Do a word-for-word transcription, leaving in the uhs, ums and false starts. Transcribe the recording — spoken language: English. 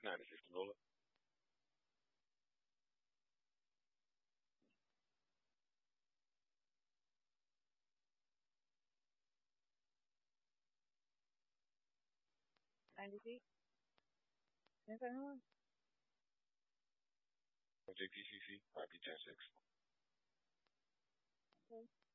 nine. Is this Nola? ninety-eight. Is anyone? J P C C? R P ten six.